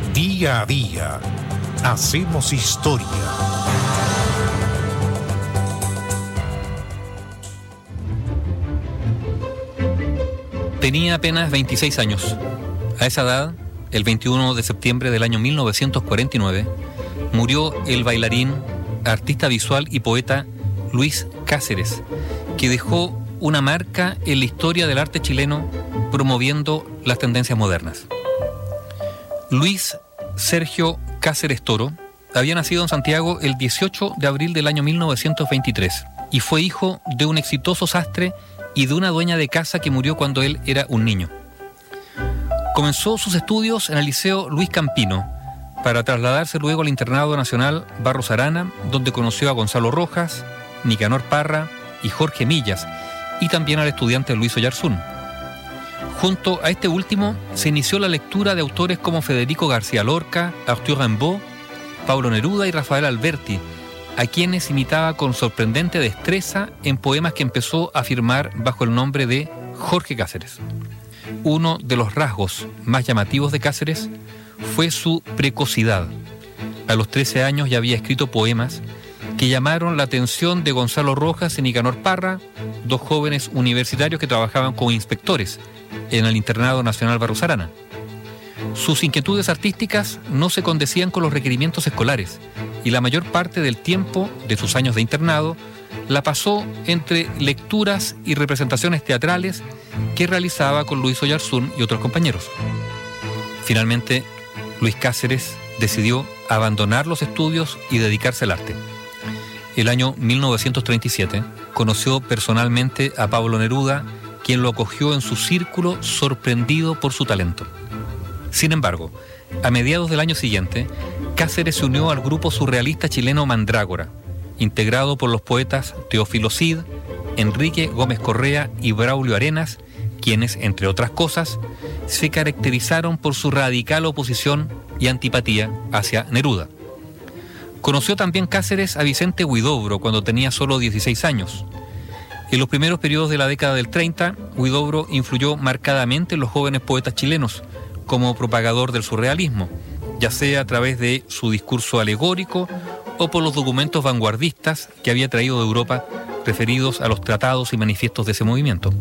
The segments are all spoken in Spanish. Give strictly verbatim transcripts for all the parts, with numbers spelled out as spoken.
Día a día hacemos historia. Tenía apenas veintiséis años. A esa edad, el veintiuno de septiembre del año mil novecientos cuarenta y nueve, murió el bailarín, artista visual y poeta Luis Cáceres, que dejó una marca en la historia del arte chileno promoviendo las tendencias modernas. Luis Sergio Cáceres Toro había nacido en Santiago el dieciocho de abril del año mil novecientos veintitrés y fue hijo de un exitoso sastre y de una dueña de casa que murió cuando él era un niño. Comenzó sus estudios en el Liceo Luis Campino, para trasladarse luego al Internado Nacional Barros Arana, donde conoció a Gonzalo Rojas, Nicanor Parra y Jorge Millas, y también al estudiante Luis Oyarzún. Junto a este último se inició la lectura de autores como Federico García Lorca, Arthur Rimbaud, Pablo Neruda y Rafael Alberti, a quienes imitaba con sorprendente destreza en poemas que empezó a firmar bajo el nombre de Jorge Cáceres. Uno de los rasgos más llamativos de Cáceres fue su precocidad. A los trece años ya había escrito poemas que llamaron la atención de Gonzalo Rojas y Nicanor Parra, dos jóvenes universitarios que trabajaban como inspectores en el Internado Nacional Barros Arana. Sus inquietudes artísticas no se condecían con los requerimientos escolares y la mayor parte del tiempo de sus años de internado la pasó entre lecturas y representaciones teatrales que realizaba con Luis Oyarzún y otros compañeros. Finalmente, Luis Cáceres decidió abandonar los estudios y dedicarse al arte. El año mil novecientos treinta y siete conoció personalmente a Pablo Neruda, quien lo acogió en su círculo sorprendido por su talento. Sin embargo, a mediados del año siguiente, Cáceres se unió al grupo surrealista chileno Mandrágora, integrado por los poetas Teófilo Cid, Enrique Gómez Correa y Braulio Arenas, quienes, entre otras cosas, se caracterizaron por su radical oposición y antipatía hacia Neruda. Conoció también Cáceres a Vicente Huidobro cuando tenía solo dieciséis años. En los primeros periodos de la década del treinta, Huidobro influyó marcadamente en los jóvenes poetas chilenos como propagador del surrealismo, ya sea a través de su discurso alegórico o por los documentos vanguardistas que había traído de Europa referidos a los tratados y manifiestos de ese movimiento.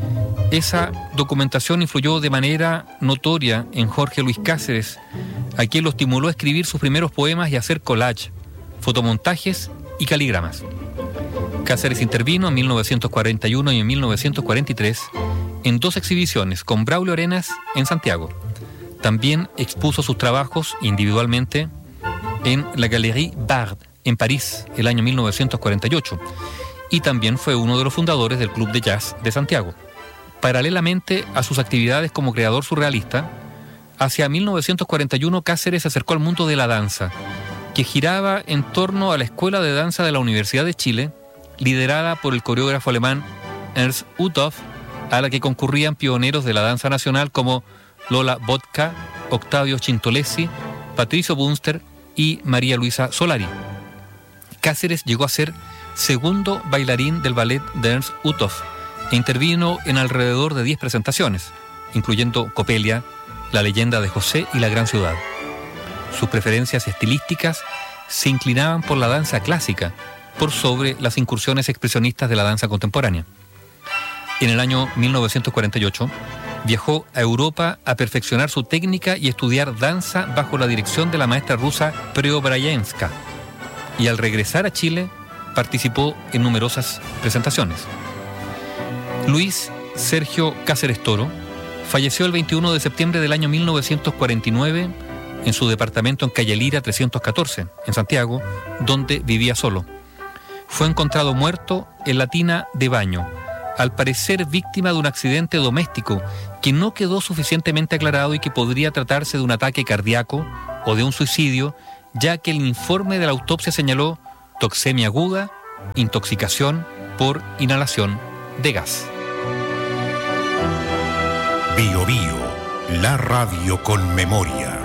Esa documentación influyó de manera notoria en Jorge Luis Cáceres, a quien lo estimuló a escribir sus primeros poemas y a hacer collage, fotomontajes y caligramas. Cáceres intervino en mil novecientos cuarenta y uno y en mil novecientos cuarenta y tres en dos exhibiciones con Braulio Arenas en Santiago. También expuso sus trabajos individualmente en la Galerie Bard en París el año mil novecientos cuarenta y ocho y también fue uno de los fundadores del Club de Jazz de Santiago. Paralelamente a sus actividades como creador surrealista, hacia mil novecientos cuarenta y uno Cáceres se acercó al mundo de la danza, que giraba en torno a la Escuela de Danza de la Universidad de Chile, liderada por el coreógrafo alemán Ernst Uthoff, a la que concurrían pioneros de la danza nacional como Lola Botka, Octavio Chintolesi, Patricio Bunster y María Luisa Solari. Cáceres llegó a ser segundo bailarín del ballet de Ernst Uthoff e intervino en alrededor de diez presentaciones, incluyendo Copelia, La leyenda de José y La gran ciudad. Sus preferencias estilísticas se inclinaban por la danza clásica, por sobre las incursiones expresionistas de la danza contemporánea. En el año mil novecientos cuarenta y ocho, viajó a Europa a perfeccionar su técnica y estudiar danza bajo la dirección de la maestra rusa Preobrajenska, y al regresar a Chile participó en numerosas presentaciones. Luis Sergio Cáceres Toro falleció el veintiuno de septiembre del año mil novecientos cuarenta y nueve en su departamento en Calle Lira trescientos catorce, en Santiago, donde vivía solo. Fue encontrado muerto en la tina de baño, al parecer víctima de un accidente doméstico que no quedó suficientemente aclarado y que podría tratarse de un ataque cardíaco o de un suicidio, ya que el informe de la autopsia señaló toxemia aguda, intoxicación por inhalación de gas. Bio Bio, la radio con memoria.